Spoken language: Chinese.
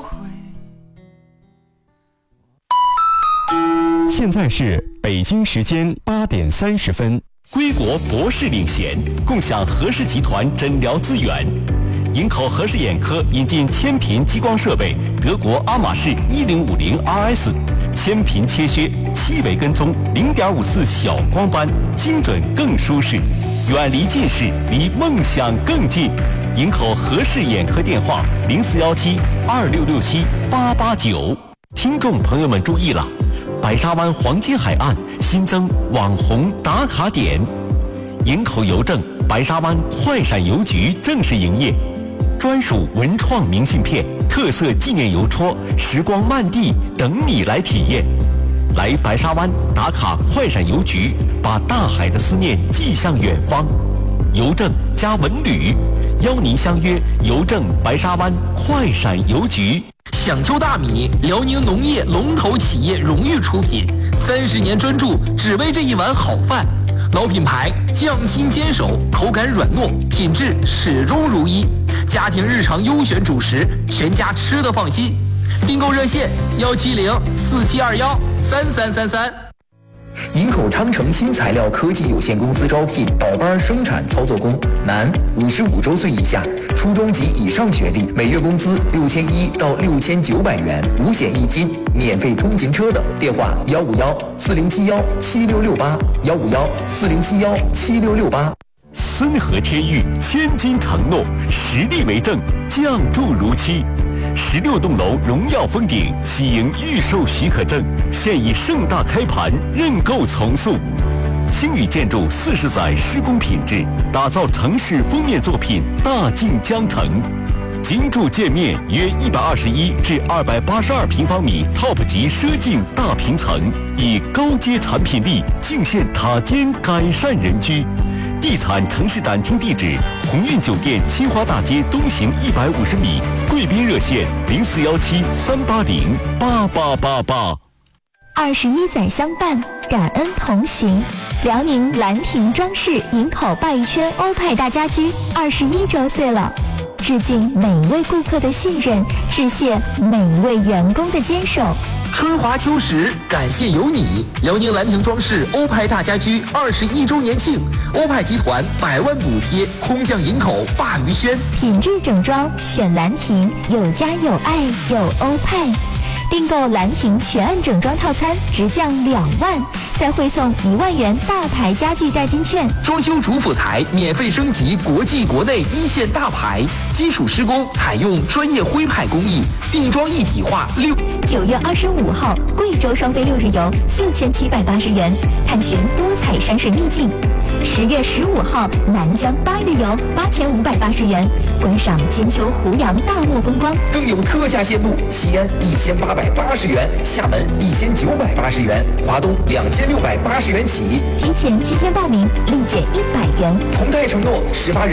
现在是北京时间8点30分。 归国博士领衔，共享和氏集团诊疗资源。营口和氏眼科引进千频激光设备，德国阿玛仕1050 RS， 千频切削，7维跟踪，0.54小光斑，精准更舒适，远离近视，离梦想更近。营口和氏眼科电话041726678889。听众朋友们注意了，白沙湾黄金海岸新增网红打卡点，营口邮政白沙湾快闪邮局正式营业，专属文创明信片、特色纪念邮戳、时光漫地等你来体验。来白沙湾打卡快闪邮局，把大海的思念寄向远方。邮政加文旅，邀您相约邮政白沙湾快闪邮局。 响丘大米，辽宁农业龙头企业荣誉出品，30年专注，只为这一碗好饭。老品牌，匠心坚守，口感软糯，品质始终如一。家庭日常优选主食，全家吃得放心。订购热线17047213333。 营口昌城新材料科技有限公司招聘倒班生产操作工，男，55周岁以下，初中及以上学历，每月工资6100到6900元，五险一金，免费通勤车等。电话151-4071-7668，151-4071-7668。 森河天域千金承诺，实力为证，降注如期。16栋楼荣耀封顶，喜迎预售许可证，现已盛大开盘，认购从速。星宇建筑40载施工品质，打造城市封面作品大镜江城。精筑界面约121至282平方米 TOP 级奢境大平层，以高阶产品力尽现塔尖改善人居。地产城市展厅地址：鸿运酒店清华大街东行150米，贵宾热线0417-380-8888。 21载相伴，感恩同行。辽宁兰亭装饰营口鲅鱼圈欧派大家居21周岁了，致敬每位顾客的信任，致谢每位员工的坚守。 春华秋实，感谢有你！辽宁兰亭装饰欧派大家居21周年庆，欧派集团100万补贴空降营口鲅鱼轩， 品质整装选兰亭，有家有爱有欧派。订购兰亭全案整装套餐直降2万，再汇送1万元大牌家具代金券。 装修主辅材免费升级国际国内一线大牌，基础施工采用专业徽派工艺，定装一体化。 9月25号，贵州双飞6日游4780元，探寻多彩山水秘境。10月15号，南疆8日游8580元，观赏金秋湖阳大漠风光。 更有特价线路，西安1880元，厦门1980元，华东2680元起。 提前7天报名，立减100元。 同泰承诺18人